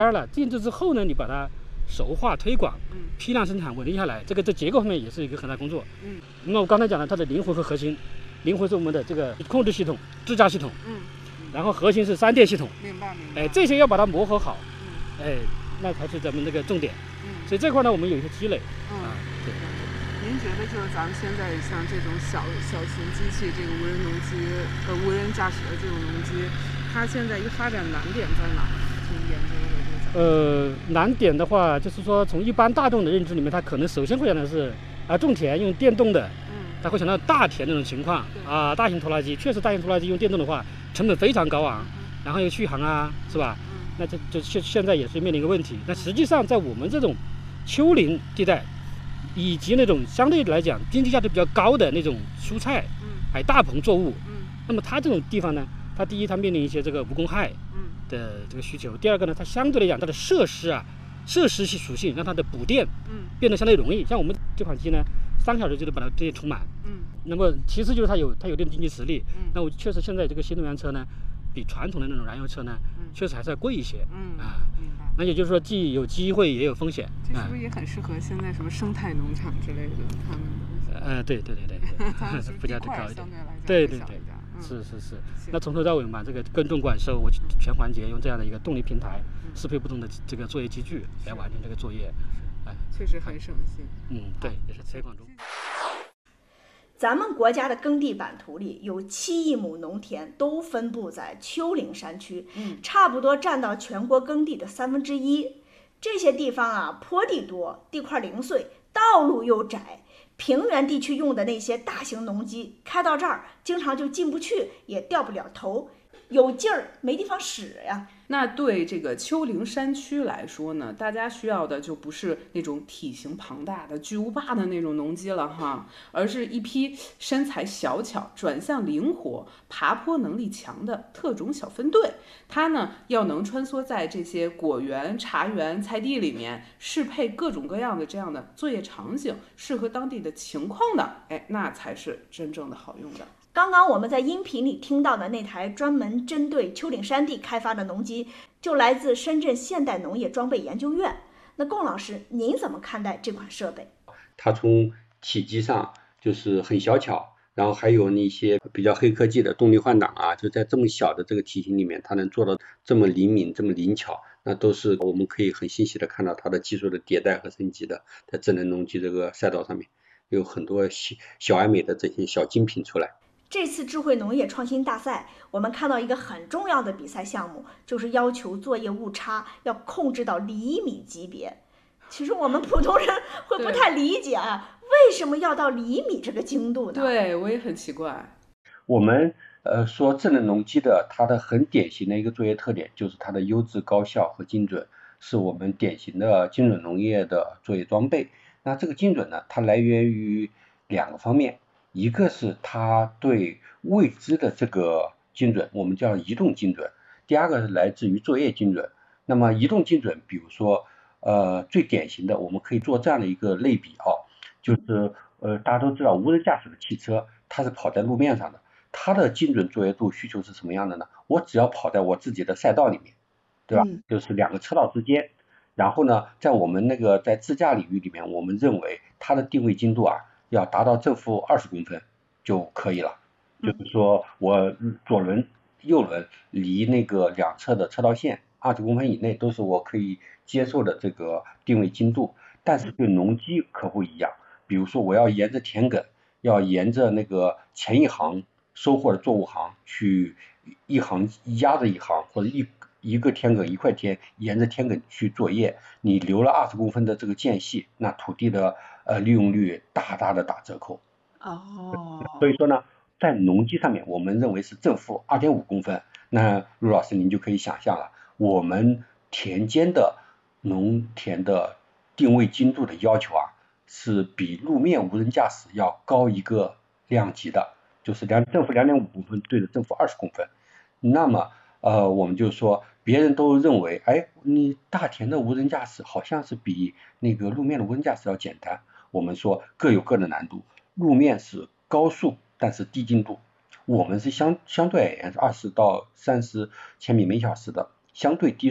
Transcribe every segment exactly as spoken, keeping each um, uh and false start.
当然了，定制之后呢，你把它熟化推广， 嗯， 批量生产稳定下来，这个在结构方面也是一个很大工作。 嗯， 那么我刚才讲了它的灵魂和核心，灵魂是我们的这个控制系统、支架系统， 嗯， 然后核心是三电系统， 明白明白。 哎，这些要把它磨合好， 嗯， 哎，那才是咱们这个重点。 嗯， 所以这块呢，我们有一些积累。 嗯， 啊，对。 您觉得就是咱们现在像这种小小型机器，这个无人农机呃无人驾驶的这种农机，它现在一个发展难点在哪儿？从研究的这个角度。 呃，难点的话，就是说从一般大众的认知里面，它可能首先会想的是啊，种田用电动的， 嗯， 他会想到大田那种情况啊，大型拖拉机，确实大型拖拉机用电动的话，成本非常高昂，然后又续航啊，是吧？ 嗯， 那这就现现在也是面临一个问题。那实际上在我们这种丘陵地带，以及那种相对来讲经济价值比较高的那种蔬菜， 嗯， 还大棚作物， 嗯， 那么它这种地方呢，它第一它面临一些这个无公害的这个需求，第二个呢，它相对来讲它的设施啊，设施属性让它的补电， 嗯， 变得相对容易。像我们这款机呢，三个小时就能把它电充满， 嗯， 那么其次就是它有它有这种经济实力， 嗯， 那我确实现在这个新能源车呢，比传统的那种燃油车呢， 嗯， 确实还是要贵一些， 嗯啊， 明白。 那也就是说既有机会也有风险， 这是不是也很适合现在什么生态农场之类的他们的？ 呃，对对对对对，附加值高一点，对对对，是是是。那从头到尾嘛，这个耕种管收，我全环节用这样的一个动力平台，适配不同的这个作业机具来完成这个作业， 哎，确实很省心。 嗯，对，也是推广中。 咱们国家的耕地版图里有七亿亩农田都分布在丘陵山区， 嗯， 差不多占到全国耕地的三分之一。这些地方啊，坡地多，地块零碎，道路又窄，平原地区用的那些大型农机开到这儿，经常就进不去，也掉不了头，有劲儿没地方使呀。 那对这个丘陵山区来说呢，大家需要的就不是那种体型庞大的巨无霸的那种农机了哈，而是一批身材小巧、转向灵活、爬坡能力强的特种小分队。它呢要能穿梭在这些果园、茶园、菜地里面，适配各种各样的这样的作业场景，适合当地的情况的，哎，那才是真正的好用的。 刚刚我们在音频里听到的那台专门针对丘陵山地开发的农机，就来自深圳现代农业装备研究院。那龚老师，您怎么看待这款设备？ 它从体积上就是很小巧，然后还有那些比较黑科技的动力换挡啊，就在这么小的这个体型里面，它能做到这么灵敏、这么灵巧，那都是我们可以很清晰的看到它的技术的迭代和升级的，在智能农机这个赛道上面，有很多小小而美的这些小精品出来。 这次智慧农业创新大赛，我们看到一个很重要的比赛项目，就是要求作业误差要控制到厘米级别。其实我们普通人会不太理解啊，为什么要到厘米这个精度呢？ 对，我也很奇怪。 我们呃说智能农机的它的很典型的一个作业特点，就是它的优质、高效和精准，是我们典型的精准农业的作业装备。那这个精准呢，它来源于两个方面。一个是它对未知的这个精准，我们叫移动精准；第二个是来自于作业精准。那么移动精准，比如说呃最典型的，我们可以做这样的一个类比啊，就是呃大家都知道无人驾驶的汽车，它是跑在路面上的，它的精准作业度需求是什么样的呢？我只要跑在我自己的赛道里面，对吧？嗯、就是两个车道之间，然后呢，在我们那个在自驾领域里面，我们认为它的定位精度啊。要达到正负二十公分就可以了，就是说我左轮右轮离那个两侧的车道线二十公分以内都是我可以接受的这个定位精度。但是对农机可不一样，比如说我要沿着田埂，要沿着那个前一行收获的作物行去一行压着一行，或者一一个田埂一块田沿着田埂去作业，你留了二十公分的这个间隙，那土地的呃利用率大大的打折扣。 哦， 所以说呢，在农机上面，我们认为是正负二点五公分。那陆老师您就可以想象了，我们田间的农田的定位精度的要求啊，是比路面无人驾驶要高一个量级的，就是两正负两点五公分对着正负二十公分。那么呃，我们就说，别人都认为，哎，你大田的无人驾驶好像是比那个路面的无人驾驶要简单。我们说各有各的难度，路面是高速，但是低精度，我们是相相对而言是二十到三十千米每小时的相对低速，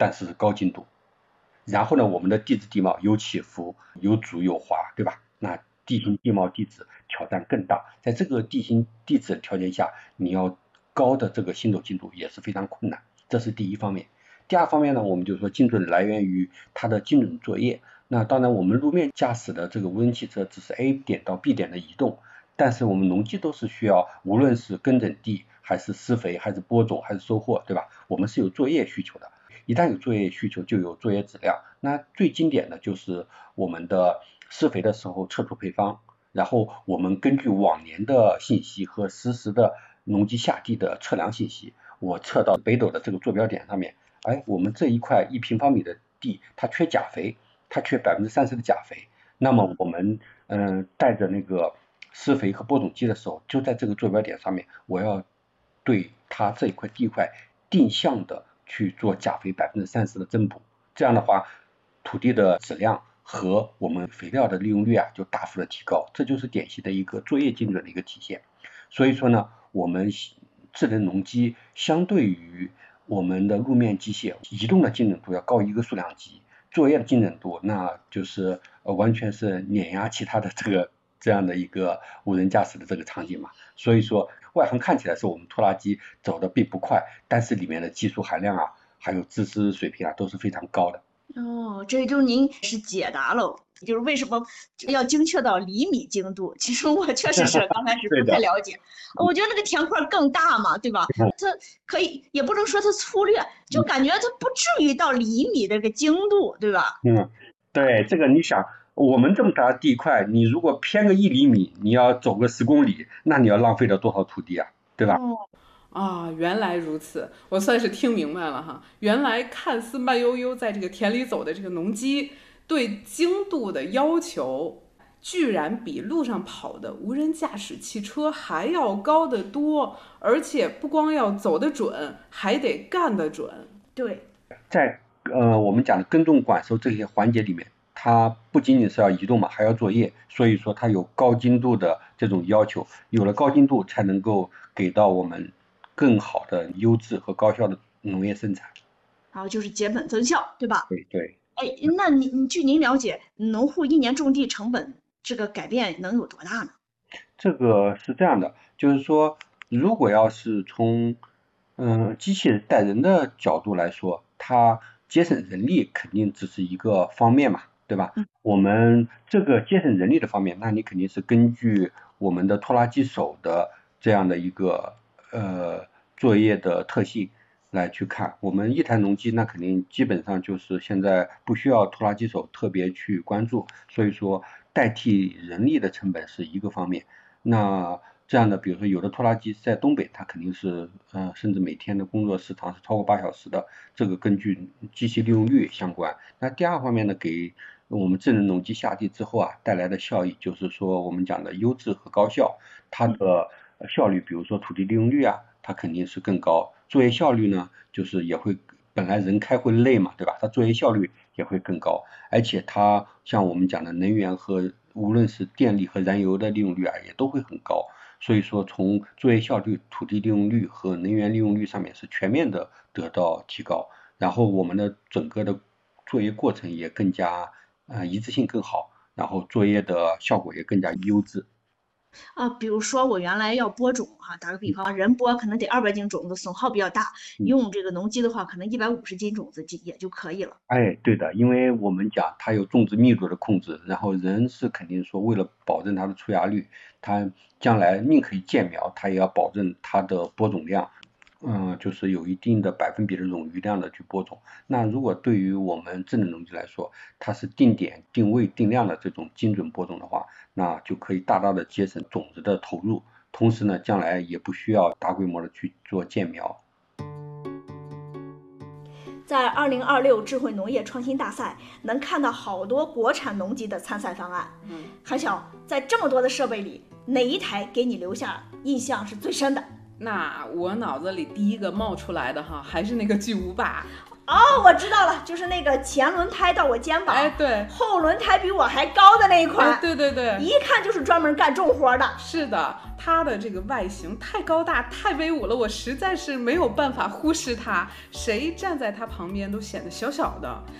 但是是高精度。然后呢，我们的地质地貌有起伏、有阻有滑，对吧？那地形地貌地质挑战更大，在这个地形地质条件下，你要高的这个行走精度也是非常困难，这是第一方面。第二方面呢，我们就说精准来源于它的精准作业。那当然我们路面驾驶的这个无人汽车只是 A 点到 B 点的移动，但是我们农机都是需要，无论是耕整地还是施肥还是播种还是收获，对吧？我们是有作业需求的，一旦有作业需求就有作业质量。那最经典的就是我们的施肥的时候测出配方，然后我们根据往年的信息和实时的农机下地的测量信息，我测到北斗的这个坐标点上面，哎，我们这一块一平方米的地它缺钾肥，它缺百分之三十的钾肥，那么我们嗯、呃、带着那个施肥和播种机的时候，就在这个坐标点上面，我要对它这一块地块定向的去做钾肥百分之三十的增补，这样的话土地的质量和我们肥料的利用率啊就大幅的提高，这就是典型的一个作业精准的一个体现。所以说呢，我们智能农机相对于我们的路面机械，移动的精准度要高一个数量级，作业的精准度那就是呃完全是碾压其他的这个这样的一个无人驾驶的这个场景嘛。所以说外行看起来是我们拖拉机走的并不快，但是里面的技术含量啊还有知识水平啊都是非常高的。 哦，这就您是解答了，就是为什么要精确到厘米精度。其实我确实是刚开始不太了解，我觉得那个田块更大嘛，对吧？它可以也不能说它粗略，就感觉它不至于到厘米的这个精度，对吧？ 嗯，对，这个你想，我们这么大的地块，你如果偏个一厘米，你要走个十公里，那你要浪费了多少土地啊，对吧？ 哦啊，原来如此，我算是听明白了哈。原来看似慢悠悠在这个田里走的这个农机，对精度的要求，居然比路上跑的无人驾驶汽车还要高得多，而且不光要走得准，还得干得准。 对， 在呃我们讲的耕种管收这些环节里面，它不仅仅是要移动嘛，还要作业，所以说它有高精度的这种要求，有了高精度才能够给到我们更好的优质和高效的农业生产， 然后就是节本增效，对吧？ 对对。 哎，那您据您了解，农户一年种地成本这个改变能有多大呢？ 这个是这样的，就是说，如果要是从嗯、呃、机器人带人的角度来说，它节省人力肯定只是一个方面嘛，对吧？ 嗯、 我们这个节省人力的方面，那你肯定是根据我们的拖拉机手的这样的一个呃作业的特性来去看。我们一台农机那肯定基本上就是现在不需要拖拉机手特别去关注，所以说代替人力的成本是一个方面。那这样的比如说有的拖拉机在东北，它肯定是呃甚至每天的工作时长是超过八小时的，这个根据机器利用率相关。那第二方面呢，给我们智能农机下地之后啊带来的效益，就是说我们讲的优质和高效，它的效率比如说土地利用率啊它肯定是更高，作业效率呢就是也会，本来人开会累嘛，对吧？它作业效率也会更高，而且它像我们讲的能源和无论是电力和燃油的利用率啊也都会很高，所以说从作业效率、土地利用率和能源利用率上面是全面的得到提高，然后我们的整个的作业过程也更加呃一致性更好，然后作业的效果也更加优质。 啊，比如说我原来要播种哈、啊，打个比方，人播可能得二百斤种子，损耗比较大，用这个农机的话，可能一百五十斤种子就也就可以了。 哎，对的，因为我们讲它有种植密度的控制，然后人是肯定说为了保证它的出芽率，它将来宁可以建苗，它也要保证它的播种量。嗯，就是有一定的百分比的冗余量的去播种。那如果对于我们智能农机来说，它是定点、定位、定量的这种精准播种的话，那就可以大大的节省种子的投入，同时呢，将来也不需要大规模的去做建苗。 在二零二六智慧农业创新大赛，能看到好多国产农机的参赛方案。 嗯， 韩晓，在这么多的设备里，哪一台给你留下印象是最深的？ 那我脑子里第一个冒出来的哈，还是那个巨无霸。 哦，我知道了，就是那个前轮胎到我肩膀， 哎，对， 后轮胎比我还高的那一款， 哎，对对对， 一看就是专门干重活的。 是的，它的这个外形太高大、太威武了，我实在是没有办法忽视它。谁站在它旁边都显得小小的。